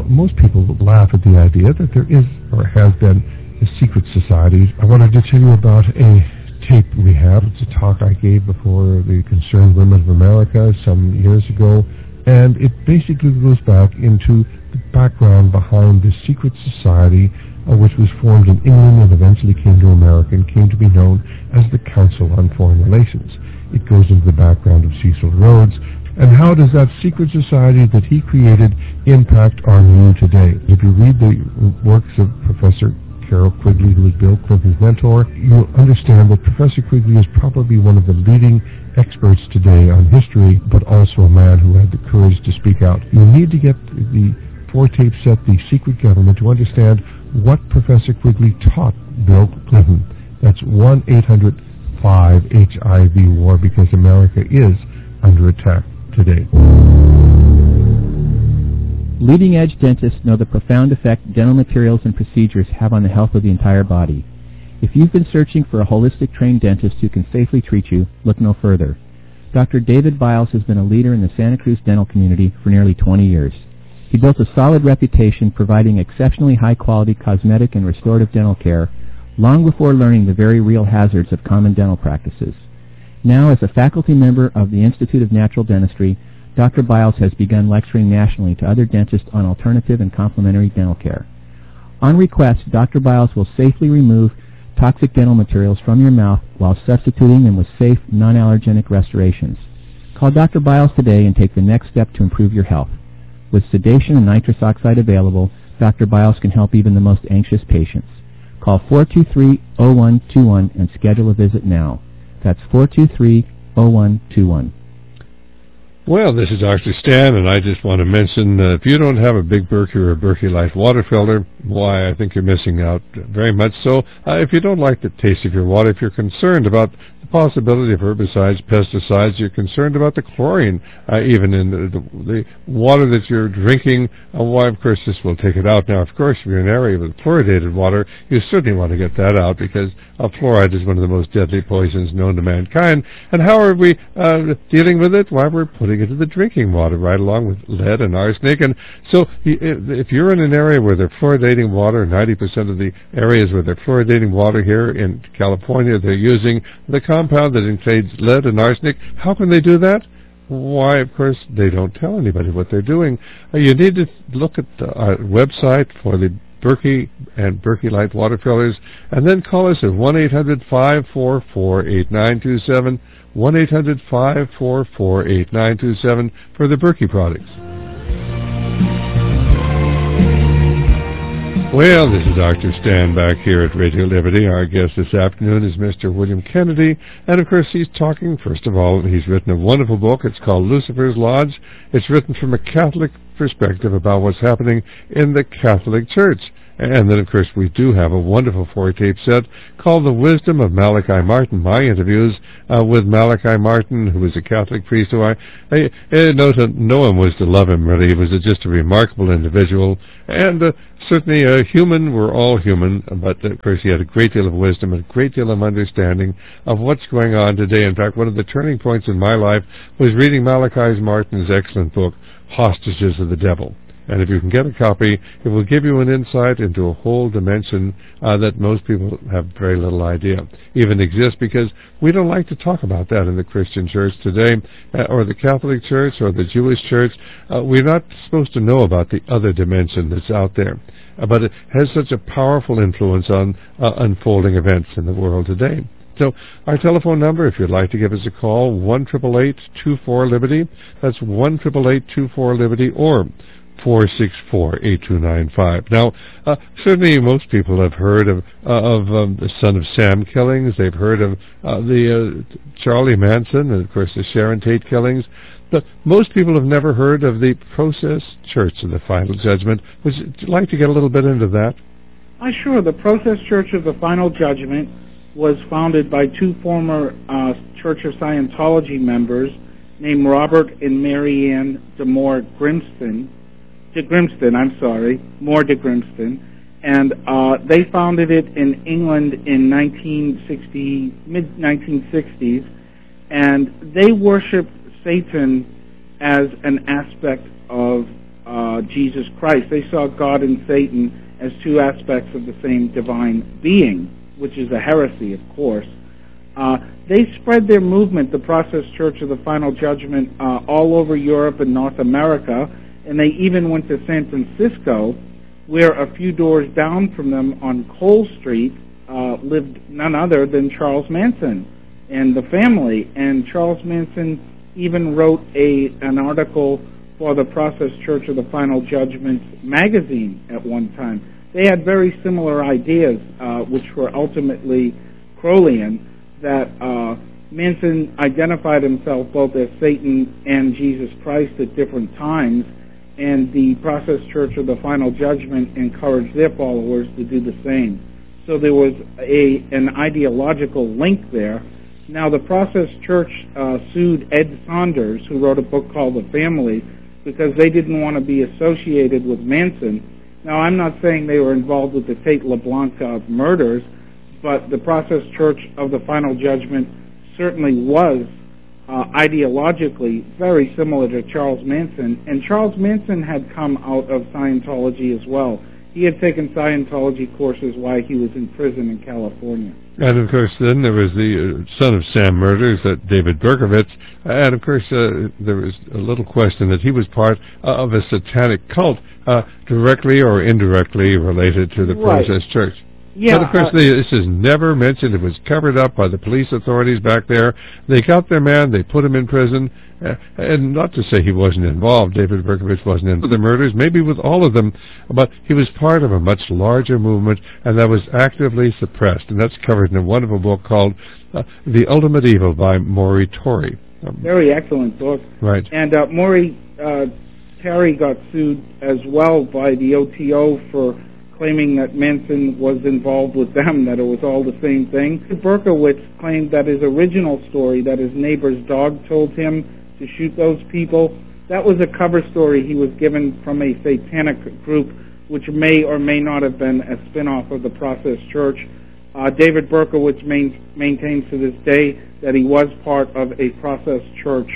most people laugh at the idea that there is or has been a secret society. I wanted to tell you about a tape we have. It's a talk I gave before the Concerned Women of America some years ago, and it basically goes back into the background behind this secret society which was formed in England and eventually came to America and came to be known as the Council on Foreign Relations. It goes into the background of Cecil Rhodes, and how does that secret society that he created impact on you today? If you read the works of Professor Carroll Quigley, who was Bill Clinton's mentor, you'll understand that Professor Quigley is probably one of the leading experts today on history, but also a man who had the courage to speak out. You need to get the 4-tape set, The Secret Government, to understand what Professor Quigley taught Bill Clinton. That's 1-800-5-HIV-WAR, because America is under attack today. Leading-edge dentists know the profound effect dental materials and procedures have on the health of the entire body. If you've been searching for a holistic trained dentist who can safely treat you, look no further. Dr. David Biles has been a leader in the Santa Cruz dental community for nearly 20 years. He built a solid reputation providing exceptionally high-quality cosmetic and restorative dental care long before learning the very real hazards of common dental practices. Now, as a faculty member of the Institute of Natural Dentistry, Dr. Biles has begun lecturing nationally to other dentists on alternative and complementary dental care. On request, Dr. Biles will safely remove toxic dental materials from your mouth while substituting them with safe, non-allergenic restorations. Call Dr. Biles today and take the next step to improve your health. With sedation and nitrous oxide available, Dr. Biles can help even the most anxious patients. Call 423-0121 and schedule a visit now. That's 423-0121. Well, this is Dr. Stan, and I just want to mention, if you don't have a Big Berkey or a Berkey Light water filter, why, I think you're missing out very much so. If you don't like the taste of your water, if you're concerned about the possibility of herbicides, pesticides, you're concerned about the chlorine, even in the water that you're drinking, why, of course, this will take it out. Now, of course, if you're in an area with fluoridated water, you certainly want to get that out, because fluoride is one of the most deadly poisons known to mankind. And how are we dealing with it? Why, we're putting it into the drinking water right along with lead and arsenic. And so if you're in an area where they're fluoridating water, 90% of the areas where they're fluoridating water here in California, they're using the compound that includes lead and arsenic. How can they do that? Why, of course, they don't tell anybody what they're doing. You need to look at our website for the Berkey and Berkey Light water filters, and then call us at 1-800-544-8927, 1-800-544-8927 for the Berkey products. Well, this is Dr. Stan back here at Radio Liberty. Our guest this afternoon is Mr. William Kennedy, and of course he's talking, first of all, he's written a wonderful book. It's called Lucifer's Lodge. It's written from a Catholic perspective about what's happening in the Catholic Church. And then, of course, we do have a wonderful 4-tape set called The Wisdom of Malachi Martin, my interviews with Malachi Martin, who was a Catholic priest who I know to know him was to love him, really. He was just a remarkable individual, and certainly a human. We're all human, but, of course, he had a great deal of wisdom and a great deal of understanding of what's going on today. In fact, one of the turning points in my life was reading Malachi Martin's excellent book, Hostages of the Devil. And if you can get a copy, it will give you an insight into a whole dimension that most people have very little idea even exists, because we don't like to talk about that in the Christian church today, or the Catholic Church, or the Jewish church. We're not supposed to know about the other dimension that's out there. But it has such a powerful influence on unfolding events in the world today. So our telephone number, if you'd like to give us a call, 1-888-24-LIBERTY. That's 1-888-24-LIBERTY, or 464-8295. Now, certainly most people have heard of the Son of Sam killings. They've heard of the Charlie Manson, and of course the Sharon Tate killings. But most people have never heard of the Process Church of the Final Judgment. Would you like to get a little bit into that? Sure. The Process Church of the Final Judgment was founded by two former Church of Scientology members named Robert and Marianne Moore de Grimston, and they founded it in England in mid-1960s, and they worship Satan as an aspect of Jesus Christ. They saw God and Satan as two aspects of the same divine being, which is a heresy, of course. They spread their movement, the Process Church of the Final Judgment, all over Europe and North America, and they even went to San Francisco, where a few doors down from them on Cole Street lived none other than Charles Manson and the family. And Charles Manson even wrote an article for the Process Church of the Final Judgment magazine at one time. They had very similar ideas, which were ultimately Crowleyan, that Manson identified himself both as Satan and Jesus Christ at different times, and the Process Church of the Final Judgment encouraged their followers to do the same. So there was an ideological link there. Now, the Process Church sued Ed Saunders, who wrote a book called The Family, because they didn't want to be associated with Manson. Now, I'm not saying they were involved with the Tate LeBlanc murders, but the Process Church of the Final Judgment certainly was ideologically very similar to Charles Manson, and Charles Manson had come out of Scientology as well. He had taken Scientology courses while he was in prison in California. And, of course, then there was the son of Sam murders, David Berkowitz, and, of course, there was a little question that he was part of a satanic cult, directly or indirectly related to the Process Church. Yeah, but, of course, this is never mentioned. It was covered up by the police authorities back there. They got their man. They put him in prison. And not to say he wasn't involved. David Berkowitz wasn't involved with the murders, maybe with all of them, but he was part of a much larger movement, and that was actively suppressed. And that's covered in a wonderful book called The Ultimate Evil by Maury Torrey. Very excellent book. Right. And Maury Torrey got sued as well by the OTO for claiming that Manson was involved with them, that it was all the same thing. Berkowitz claimed that his original story, that his neighbor's dog told him to shoot those people, that was a cover story he was given from a satanic group, which may or may not have been a spin-off of the Process Church. David Berkowitz maintains to this day that he was part of a Process Church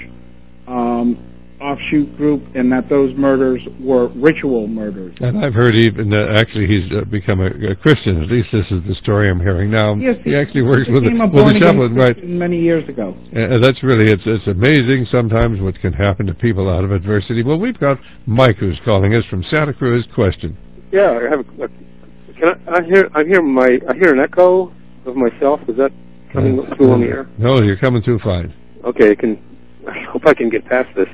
offshoot group, and that those murders were ritual murders. And I've heard even actually he's become a Christian. At least this is the story I'm hearing now. Yes, he actually works with the chaplain, right? Many years ago. That's really it's amazing sometimes what can happen to people out of adversity. Well, we've got Mike who's calling us from Santa Cruz. Question. Yeah, I have. I hear an echo of myself. Is that coming through on the air? No, you're coming through fine. Okay, I hope I can get past this.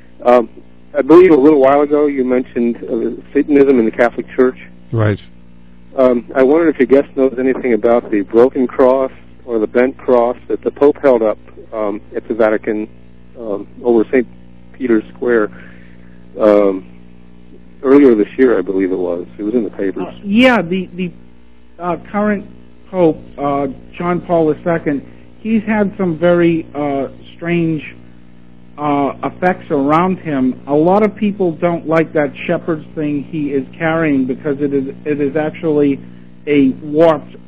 I believe a little while ago you mentioned Satanism in the Catholic Church. Right. I wondered if your guest knows anything about the broken cross or the bent cross that the Pope held up at the Vatican over St. Peter's Square earlier this year, I believe it was. It was in the papers. The current Pope, John Paul II, he's had some very strange effects around him. A lot of people don't like that shepherd's thing he is carrying because it is actually a warped